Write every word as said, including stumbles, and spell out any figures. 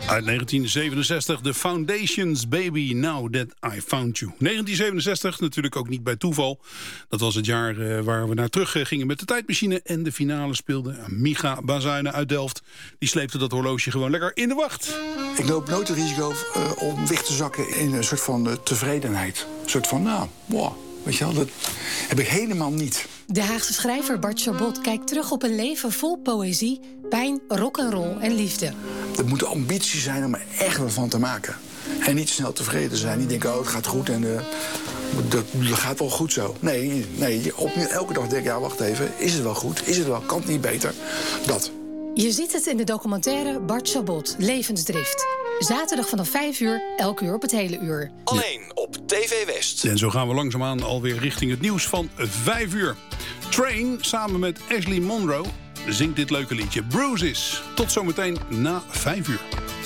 Uit negentien zevenenzestig, The Foundations, Baby, Now That I Found You. negentien zevenenzestig, natuurlijk ook niet bij toeval. Dat was het jaar uh, waar we naar terug uh, gingen met de tijdmachine. En de finale speelde Micha Bazuinen uit Delft. Die sleepte dat horloge gewoon lekker in de wacht. Ik loop nooit het risico uh, om weg te zakken in een soort van uh, tevredenheid. Een soort van, nou, wow, weet je wel, dat heb ik helemaal niet. De Haagse schrijver Bart Chabot kijkt terug op een leven vol poëzie, pijn, rock'n'roll en liefde. Er moet ambitie zijn om er echt wat van te maken. En niet snel tevreden zijn. Niet denken, oh, het gaat goed en uh, dat, dat gaat wel goed zo. Nee, nee op, elke dag denk ik, ja, wacht even. Is het wel goed? Is het wel? Kan het niet beter? Dat. Je ziet het in de documentaire Bart Chabot, Levensdrift. Zaterdag vanaf vijf uur, elk uur op het hele uur. Alleen op T V West. En zo gaan we langzaamaan alweer richting het nieuws van vijf uur. Train, samen met Ashley Monroe, zingt dit leuke liedje Bruises. Tot zometeen na vijf uur.